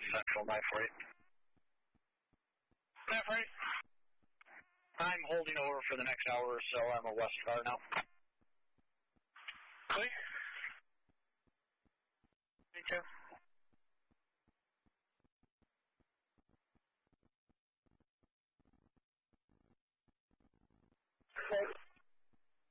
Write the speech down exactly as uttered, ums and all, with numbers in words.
Central nine forty. nine forty. I'm holding over for the next hour or so. I'm a west car now. Clear. Me too.